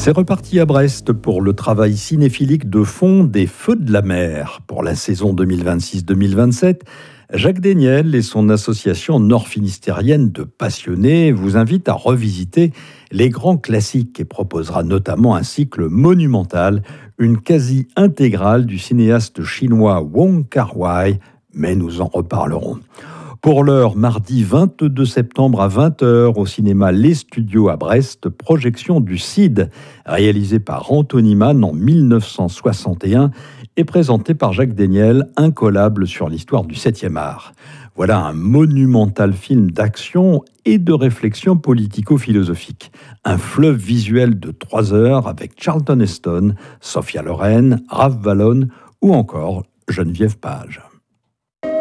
C'est reparti à Brest pour le travail cinéphilique de fond des Feux de la mer. Pour la saison 2026-2027, Jacques Desniel et son association nord-finistérienne de passionnés vous invitent à revisiter les grands classiques et proposera notamment un cycle monumental, une quasi-intégrale du cinéaste chinois Wong Kar-wai, mais nous en reparlerons. Pour l'heure, mardi 22 septembre à 20h au cinéma Les Studios à Brest, projection du Cid, réalisé par Anthony Mann en 1961 et présenté par Jacques Desniel, incollable sur l'histoire du 7e art. Voilà un monumental film d'action et de réflexion politico-philosophique. Un fleuve visuel de 3 heures avec Charlton Heston, Sophia Loren, Raph Vallone ou encore Geneviève Page.